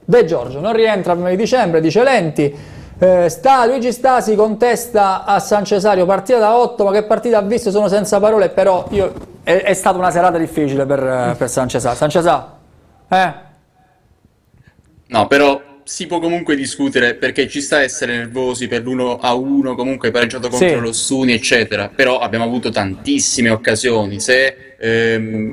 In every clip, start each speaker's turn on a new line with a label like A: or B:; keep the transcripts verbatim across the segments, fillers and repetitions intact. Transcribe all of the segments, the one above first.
A: De Giorgio non rientra prima di dicembre, dice Lenti. Eh, sta, Luigi Stasi contesta a San Cesario, partita da otto, ma che partita ha visto? Sono senza parole, però io, è, è stata una serata difficile per, per San Cesario. San Cesario, eh?
B: No, però si può comunque discutere perché ci sta a essere nervosi per l'uno a uno, comunque pareggiato contro
A: Sì,
B: lo Stuni, eccetera. Però abbiamo avuto tantissime occasioni. Se ehm,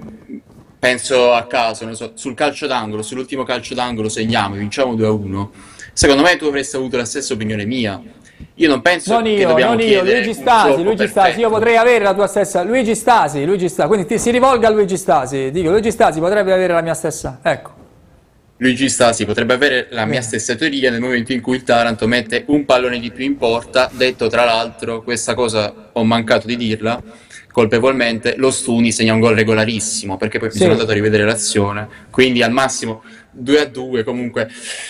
B: penso a caso, non so, sul calcio d'angolo, sull'ultimo calcio d'angolo segniamo e vinciamo due a uno, secondo me tu avresti avuto la stessa opinione mia. Io non penso
A: non
B: che
A: io,
B: dobbiamo
A: non io,
B: chiedere
A: Luigi
B: un
A: Stasi,
B: gioco
A: Luigi Stasi, io
B: perfetto.
A: potrei avere la tua stessa, Luigi Stasi, Luigi Stasi, quindi ti, si rivolga a Luigi Stasi, dico, Luigi Stasi potrebbe avere la mia stessa, ecco,
B: Luigi Stasi potrebbe avere la mia
A: bene.
B: stessa teoria nel momento in cui il Taranto mette un pallone di più in porta, detto tra l'altro, questa cosa ho mancato di dirla, colpevolmente, lo Stuni segna un gol regolarissimo, perché poi mi sono
A: Sì,
B: andato a rivedere l'azione, quindi al massimo due a due comunque,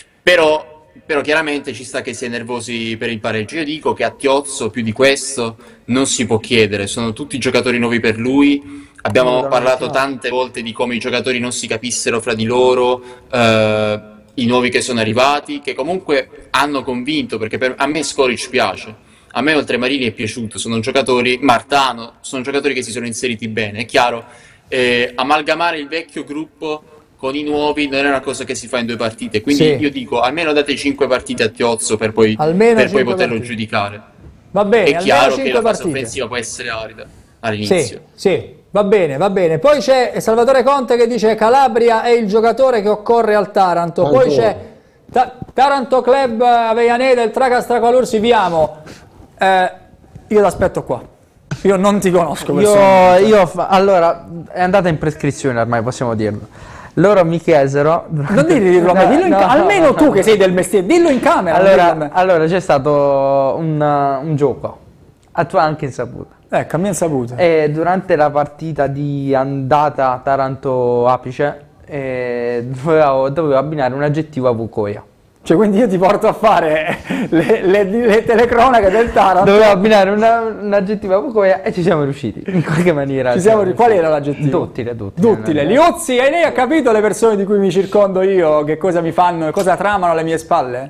B: però, però chiaramente ci sta che si è nervosi per il pareggio. Io dico che a Tiozzo più di questo non si può chiedere, sono tutti giocatori nuovi per lui. Abbiamo
C: Assolutamente
B: parlato
C: no.
B: tante volte di come i giocatori non si capissero fra di loro, eh, i nuovi che sono arrivati, che comunque hanno convinto, perché per, a me Skoric piace, a me oltre Marini è piaciuto, sono giocatori, Martano, sono giocatori che si sono inseriti bene, è chiaro, eh, amalgamare il vecchio gruppo con i nuovi non è una cosa che si fa in due partite, quindi io
A: sì,
B: dico almeno date cinque partite a Tiozzo per poi,
A: almeno
B: per poi
A: cinque
B: poterlo
A: partite.
B: giudicare.
A: Va bene,
B: È
A: almeno
B: chiaro che
A: cinque
B: la fase
A: partite.
B: offensiva può essere arida
A: Sì,
B: all'inizio.
A: sì, va bene, va bene. Poi c'è Salvatore Conte che dice Calabria è il giocatore che occorre al Taranto. Poi
C: Ancora.
A: c'è Ta- Taranto Club Avellaneda, il Tracastra Qualursi, Viamo. Eh, io ti aspetto qua. Io non ti conosco
C: Io,
A: personalmente.
C: io fa- allora, è andata in prescrizione ormai, possiamo dirlo. Loro mi chiesero...
A: Non devi dirlo a me, dillo in
C: No,
A: ca-
C: no,
A: almeno
C: no,
A: tu
C: no.
A: che sei del mestiere, dillo in camera. non dillo a
C: Allora,
A: me.
C: allora c'è stato un, un gioco, a tua anche insaputa.
A: Ecco, a mia insaputa.
C: E durante la partita di andata Taranto-Apice eh, dovevo, dovevo abbinare un aggettivo a Vukoia.
A: Cioè, quindi io ti porto a fare le, le- le telecronache del Taranto.
C: Dovevo abbinare una- un aggettivo a Vukoia e ci siamo riusciti, in qualche maniera.
A: Ci siamo ri- Qual era l'aggettivo?
C: Duttile, duttile.
A: Duttile. Liuzzi, e lei ha capito le persone di cui mi circondo io, che cosa mi fanno, cosa tramano alle mie spalle?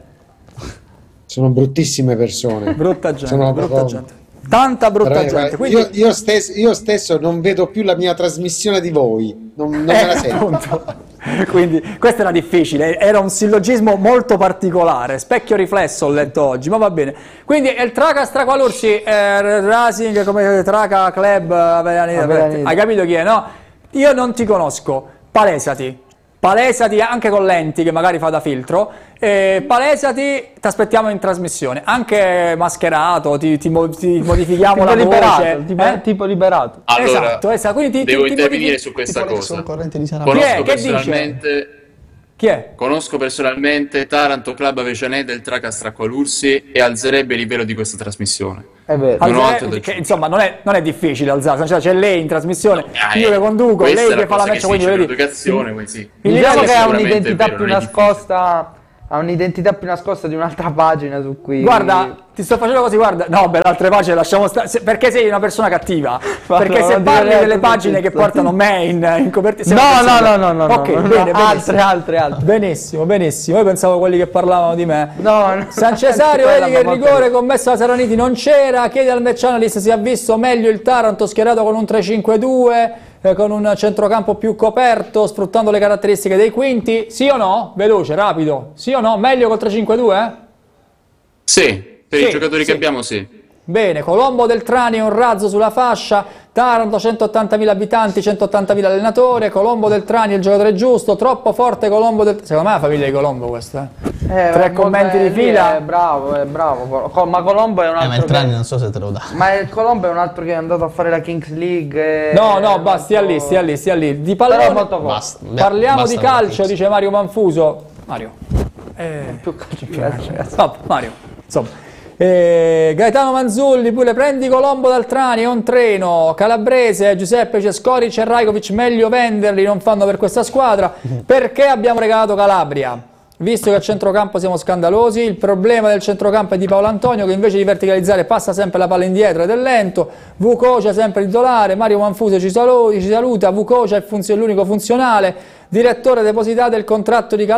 D: Sono bruttissime persone.
A: Brutta gente,
D: Sono
A: brutta
D: proprio-
A: gente. Tanta brutta
D: veramente,
A: gente.
D: guarda,
A: Quindi,
D: io, io stesso, io stesso non vedo più la mia trasmissione di voi, non, non me la
A: eh,
D: sento.
A: appunto. Quindi questo era difficile, era un sillogismo molto particolare, specchio riflesso ho letto oggi, ma va bene. Quindi è il Traca Straqualursi, eh, Racing, come Traca Club Avellaneda,
C: Avellaneda.
A: hai capito chi è, no? Io non ti conosco, palesati, palesati anche con Lenti che magari fa da filtro, eh, palesati, ti aspettiamo in trasmissione, anche mascherato, ti, ti mo- ti modifichiamo
C: Tipo
A: la
C: liberato,
A: voce.
C: tipo,
A: eh?
C: tipo liberato.
B: Allora,
A: Esatto, esatto, quindi ti-
B: devo
A: ti- ti
B: intervenire
A: modifichi-
B: su questa
E: Tipo
B: cosa.
E: l'ex corrente di Sanabria.
A: Chi è?
B: Conosco
A: Che dice?
B: personalmente,
A: Chi è?
B: conosco personalmente Taranto Club Avellaneda del Traca Stracqualursi e alzerebbe il livello di questa trasmissione.
C: È vero.
B: Non ho
A: Alzare-
B: altro da
A: che,
B: aggiungere.
A: insomma non è, non è difficile alzarsi, cioè, c'è lei in trasmissione,
B: Ah,
A: io
B: eh,
A: che conduco,
B: questa
A: lei
B: è
A: che fa la
B: cosa
A: match,
B: si
A: quindi
B: dice
A: vedi,
B: per educazione, quindi sì.
A: il
C: Diciamo
A: livello-
C: che ha
B: sicuramente
C: un'identità
B: è vero,
C: più
B: non è difficile.
C: nascosta, ha un'identità più nascosta di un'altra pagina su cui...
A: Guarda, ti sto facendo così, guarda, no, beh, le altre pagine lasciamo stare, se- perché sei una persona cattiva, perché
C: non
A: se
C: dire
A: parli delle
C: altro
A: pagine che
C: questo.
A: portano me in, in copertina...
C: No, no, no, no, no,
A: Ok,
C: no, no,
A: bene,
C: no,
A: benissimo.
C: altre, altre, altre.
A: Benissimo, benissimo, io pensavo a quelli che parlavano di me.
C: No, no.
A: San Cesario,
C: Quella
A: vedi che il
C: ma molto-
A: rigore commesso da Saraniti non c'era, chiede al match analyst se ha visto meglio il Taranto schierato con un tre cinque due, eh, con un centrocampo più coperto, sfruttando le caratteristiche dei quinti, sì o no? Veloce, rapido, sì o no? Meglio col tre cinque due?
B: Sì, per
A: Sì,
B: i giocatori
A: sì.
B: che abbiamo sì.
A: Bene, Colombo del Trani è un razzo sulla fascia, Taranto centottantamila abitanti, centottantamila allenatori, Colombo del Trani è il giocatore giusto, troppo forte Colombo del... Secondo me è la famiglia di Colombo questa, eh.
C: Eh,
A: Tre
C: ma-
A: commenti di
C: eh, lui
A: fila.
C: È bravo, è bravo. Co- Ma Colombo è un
E: Eh, ma
C: altro
E: il Trani
C: che...
E: non so se te lo dà.
C: Ma il Colombo è un altro che è andato a fare la Kings League. e-
A: No, no, basta,
C: molto-
A: stia lì, stia lì, stia lì. Di
C: Però
A: pallone,
C: è molto forte.
E: Basta. Beh,
A: parliamo
E: basta
A: di
E: con la
A: calcio,
E: Kings.
A: dice Mario Manfuso. Mario. Eh,
C: Più calcio, più calcio, ragazzi.
A: vabbè, Mario, insomma. Eh, Gaetano Manzulli, pure prendi Colombo dal Trani, è un treno. Calabrese, Giuseppe Cescoric e Rajkovic, meglio venderli, non fanno per questa squadra. Perché abbiamo regalato Calabria? Visto che a centrocampo siamo scandalosi, il problema del centrocampo è di Paolo Antonio che invece di verticalizzare passa sempre la palla indietro ed è lento. Vukocia sempre titolare, Mario Manfuso ci saluta, ci saluta. Vukocia è funzio- l'unico funzionale. Direttore, depositate il contratto di Calabria.